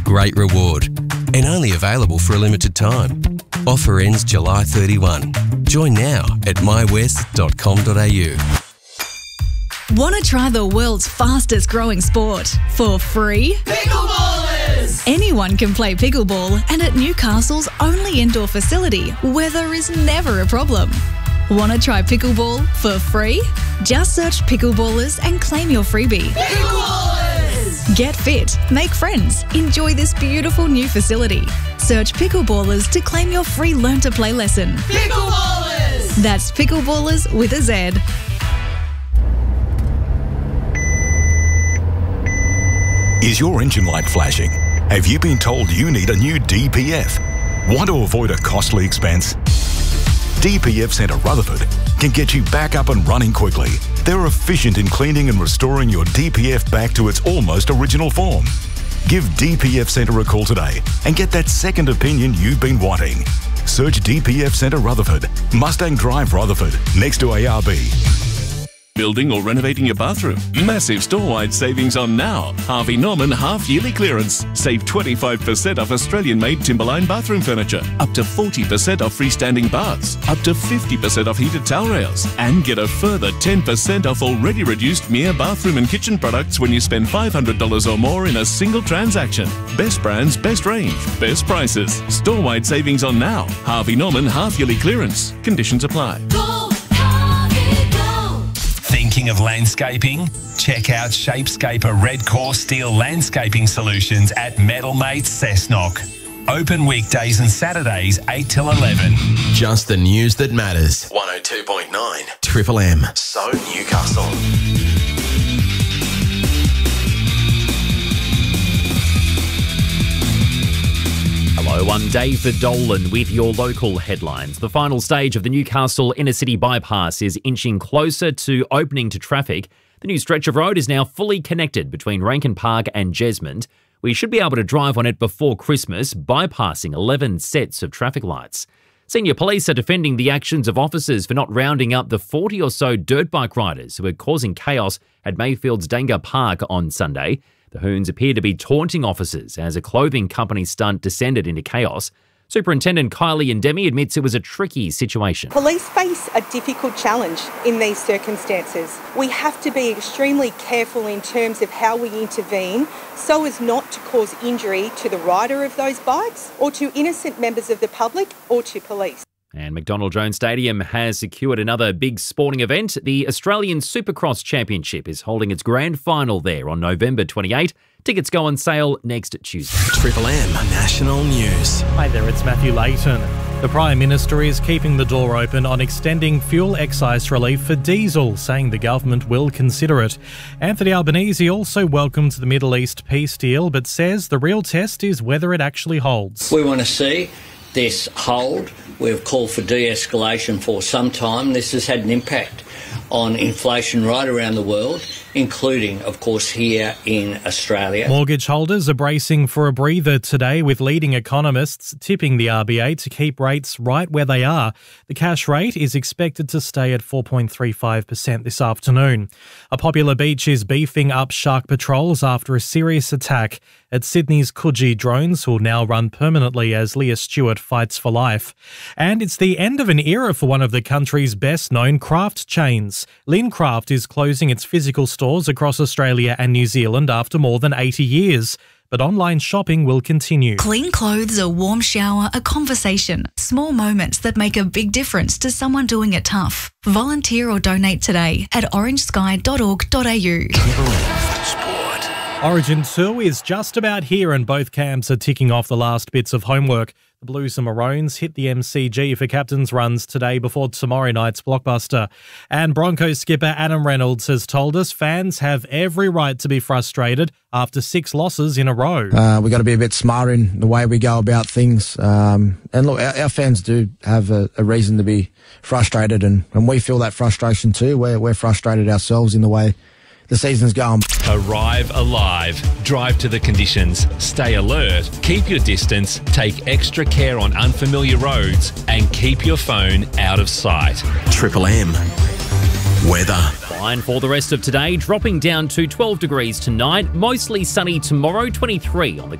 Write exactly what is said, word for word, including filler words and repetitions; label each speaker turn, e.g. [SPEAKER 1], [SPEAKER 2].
[SPEAKER 1] great reward and only available for a limited time. Offer ends July thirty-first. Join now at my west dot com dot a u.
[SPEAKER 2] Want to try the world's fastest growing sport for free?
[SPEAKER 3] Pickleballers!
[SPEAKER 2] Anyone can play pickleball, and at Newcastle's only indoor facility, weather is never a problem. Want to try pickleball for free? Just search Pickleballers and claim your freebie.
[SPEAKER 3] Pickleballers!
[SPEAKER 2] Get fit, make friends, enjoy this beautiful new facility. Search Pickleballers to claim your free Learn to Play lesson.
[SPEAKER 3] Pickleballers!
[SPEAKER 2] That's Pickleballers with a Z.
[SPEAKER 4] Is your engine light flashing? Have you been told you need a new D P F? Want to avoid a costly expense? D P F Centre Rutherford can get you back up and running quickly. They're efficient in cleaning and restoring your D P F back to its almost original form. Give D P F Centre a call today and get that second opinion you've been wanting. Search D P F Centre Rutherford, Mustang Drive, Rutherford, next to A R B.
[SPEAKER 5] Building or renovating your bathroom? Massive store-wide savings on now. Harvey Norman half-yearly clearance. Save twenty-five percent off Australian-made Timberline bathroom furniture. Up to forty percent off freestanding baths. Up to fifty percent off heated towel rails. And get a further ten percent off already reduced M I A bathroom and kitchen products when you spend five hundred dollars or more in a single transaction. Best brands, best range, best prices. Store-wide savings on now. Harvey Norman half-yearly clearance. Conditions apply.
[SPEAKER 6] Thinking of landscaping? Check out Shapescaper Red Core Steel Landscaping Solutions at Metalmates Cessnock. Open weekdays and Saturdays eight till eleven.
[SPEAKER 1] Just the news that matters. one oh two point nine Triple M. So Newcastle.
[SPEAKER 7] Hello, I'm David Dolan with your local headlines. The final stage of the Newcastle inner city bypass is inching closer to opening to traffic. The new stretch of road is now fully connected between Rankin Park and Jesmond. We should be able to drive on it before Christmas, bypassing eleven sets of traffic lights. Senior police are defending the actions of officers for not rounding up the forty or so dirt bike riders who are causing chaos at Mayfield's Dangar Park on Sunday. The Hoons appear to be taunting officers as a clothing company stunt descended into chaos. Superintendent Kylie Ndemi admits it was a tricky situation.
[SPEAKER 8] Police face a difficult challenge in these circumstances. We have to be extremely careful in terms of how we intervene so as not to cause injury to the rider of those bikes or to innocent members of the public or to police.
[SPEAKER 7] And McDonald Jones Stadium has secured another big sporting event. The Australian Supercross Championship is holding its grand final there on November twenty-eighth. Tickets go on sale next Tuesday.
[SPEAKER 1] Triple M National News.
[SPEAKER 9] Hi there, it's Matthew Layton. The Prime Minister is keeping the door open on extending fuel excise relief for diesel, saying the government will consider it. Anthony Albanese also welcomed the Middle East peace deal, but says the real test is whether it actually holds.
[SPEAKER 10] We want to see this hold. We've called for de-escalation for some time. This has had an impact on inflation right around the world, including, of course, here in Australia.
[SPEAKER 9] Mortgage holders are bracing for a breather today, with leading economists tipping the R B A to keep rates right where they are. The cash rate is expected to stay at four point three five percent this afternoon. A popular beach is beefing up shark patrols after a serious attack at Sydney's Coogee. Drones will now run permanently as Leah Stewart fights for life. And it's the end of an era for one of the country's best-known craft chains. Lynn Craft is closing its physical stores across Australia and New Zealand after more than eighty years. But online shopping will continue.
[SPEAKER 2] Clean clothes, a warm shower, a conversation. Small moments that make a big difference to someone doing it tough. Volunteer or donate today at orange sky dot org dot a u.
[SPEAKER 9] Origin two is just about here and both camps are ticking off the last bits of homework. The Blues and Maroons hit the M C G for captain's runs today before tomorrow night's blockbuster. And Broncos skipper Adam Reynolds has told us fans have every right to be frustrated after six losses in a row.
[SPEAKER 11] Uh, we've got to be a bit smarter in the way we go about things. Um, and look, our, our fans do have a, a reason to be frustrated, and, and we feel that frustration too. We're, we're frustrated ourselves in the way the season's going.
[SPEAKER 12] Arrive alive. Drive to the conditions. Stay alert. Keep your distance. Take extra care on unfamiliar roads and keep your phone out of sight.
[SPEAKER 1] Triple M weather.
[SPEAKER 7] Fine for the rest of today, dropping down to twelve degrees tonight. Mostly sunny tomorrow, twenty-three on the